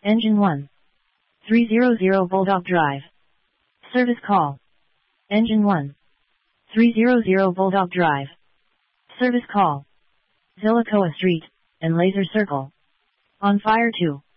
Engine 1. 300 Bulldog Drive. Service call. Engine 1. 300 Bulldog Drive. Service call. Zillicoa Street, and Laser Circle. On fire 2.